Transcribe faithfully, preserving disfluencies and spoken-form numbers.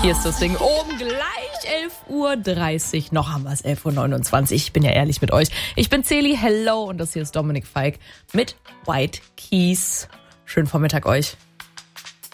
Hier ist das Ding um gleich elf Uhr dreißig. Noch haben wir es, elf Uhr neunundzwanzig. Ich bin ja ehrlich mit euch. Ich bin Celi, hello, und das hier ist Dominik Feick mit White Keys. Schönen Vormittag euch.